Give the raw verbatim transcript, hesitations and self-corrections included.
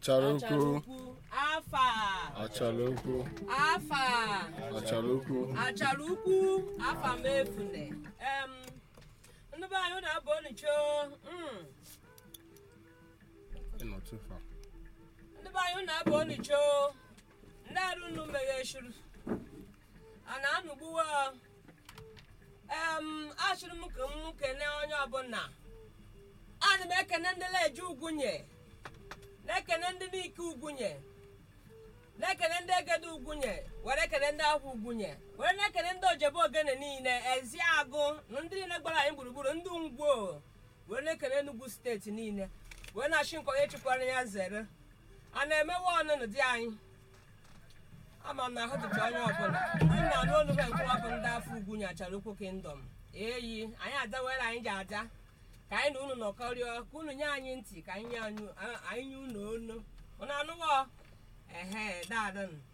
Achaluku. Afa. Achaluku. Afa. Achaluku. Achaluku. Afa mefune. Um, ndị be anyị na-abụ onicho. Mm. Not too far. Ndị be anyị na-abụ onicho. Ndị arụ nnu meghe shuru. Ana anugbuwa. Um, ashuru m ka m kene onye ọbụla. Ana m ekene ndị leje ugwunye. Na-ekene ndị n'ike ugwunye. Na-ekene ndị egede ugwunye. Were ekene ndị ahụ ugwunye. Were na-ekene ndị ojebe ogene niile. Ezi agụ. Ndị niile gbara anyị gburugburu. Ndị ngwo. Were na-ekene Enugu steeti niile. Were na-achị nkọ ya echikwara ya zere. A na-emewe ọnụnụ dị anyị. Ama m na ahụ dịcha onye ọbụla. Ndị nna anụ olu ha nkwa bụ ndị afọ ugwunye Achaluku Kingdom. Eyi, anyị adawere anyị ji ada. Ka anyị na unu nọkọrịọ, ka unu nye anyị ntị, ka anyị nye anyị unu onu. Unu anụwo? Ehe, daadị.